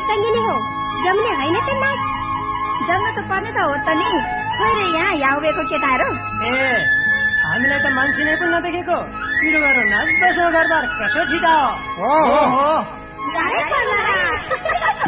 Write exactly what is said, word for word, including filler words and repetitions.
सङ्गिनी हो जम्ने होइन त नाच जम्न त पर्ने त हो त नि खोइ यहाँ याउबेको केटाहरू ए हामीलाई त मान्छे नै पनि नदेखेको पिरो गरेर नाच्दछौ घरबार कसो छिटा हो हो